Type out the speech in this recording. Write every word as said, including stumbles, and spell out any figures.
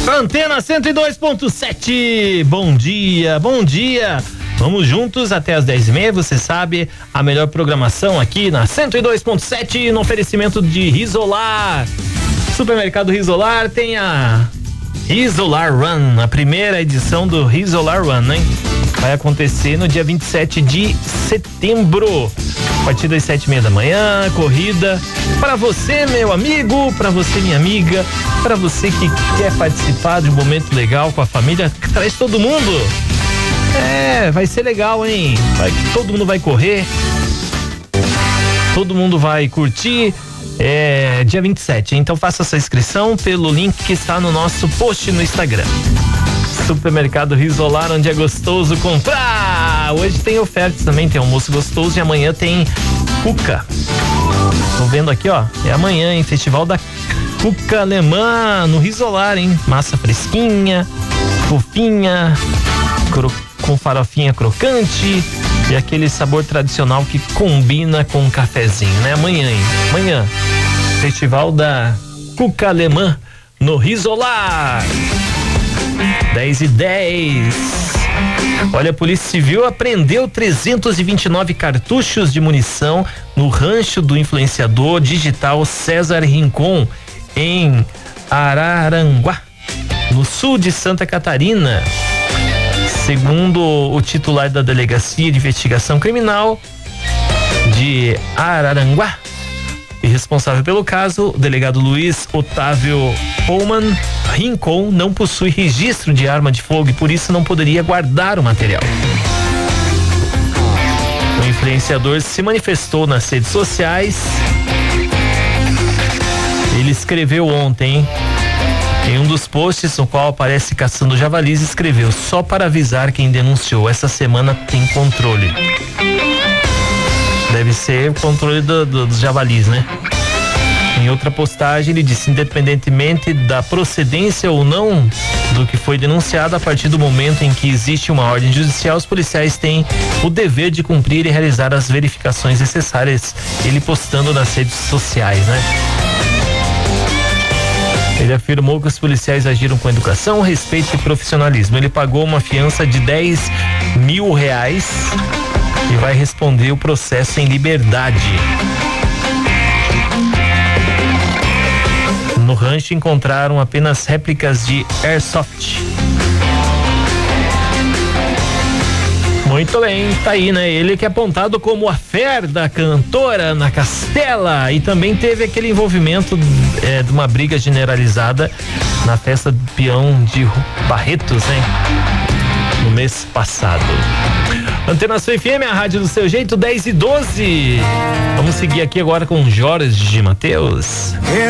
Antena cento e dois ponto sete, bom dia, bom dia. Vamos juntos até as dez e meia, você sabe, a melhor programação aqui na cento e dois ponto sete, no oferecimento de Risolar. Supermercado Risolar tem a Risolar Run, a primeira edição do Risolar Run, hein? Vai acontecer no dia vinte e sete de setembro, a partir das sete e meia da manhã, corrida para você, meu amigo, para você, minha amiga, para você que quer participar de um momento legal com a família, traz todo mundo. É, vai ser legal, hein? Vai, todo mundo vai correr, todo mundo vai curtir. É dia vinte e sete, então faça essa inscrição pelo link que está no nosso post no Instagram. Supermercado Risolar, onde é gostoso comprar. Hoje tem ofertas também, tem almoço gostoso e amanhã tem cuca. Tô vendo aqui, ó, é amanhã, hein? Festival da Cuca Alemã no Risolar, hein? Massa fresquinha, fofinha, cro- com farofinha crocante e aquele sabor tradicional que combina com um cafezinho, né? Amanhã, hein? Amanhã, Festival da Cuca Alemã no Risolar. dez e dez. Olha, a Polícia Civil apreendeu trezentos e vinte e nove cartuchos de munição no rancho do influenciador digital César Rincon, em Araranguá, no sul de Santa Catarina. Segundo o titular da Delegacia de Investigação Criminal de Araranguá e responsável pelo caso, o delegado Luiz Otávio Pullman, Rincon não possui registro de arma de fogo e por isso não poderia guardar o material. O influenciador se manifestou nas redes sociais. Ele escreveu ontem, hein? Em um dos posts no qual aparece caçando javalis, escreveu: só para avisar quem denunciou, essa semana tem controle. Deve ser o controle do, do, dos javalis, né? Em outra postagem ele disse: independentemente da procedência ou não do que foi denunciado, a partir do momento em que existe uma ordem judicial, os policiais têm o dever de cumprir e realizar as verificações necessárias. Ele postando nas redes sociais, né? Ele afirmou que os policiais agiram com educação, respeito e profissionalismo. Ele pagou uma fiança de dez mil reais e vai responder o processo em liberdade. No rancho encontraram apenas réplicas de airsoft. Muito bem, tá aí, né? Ele que é apontado como a fé da cantora Ana Castela, e também teve aquele envolvimento é, de uma briga generalizada na festa do peão de Barretos, hein? No mês passado. Antena Sul F M, a rádio do seu jeito, dez e doze. Vamos seguir aqui agora com Jorge Mateus.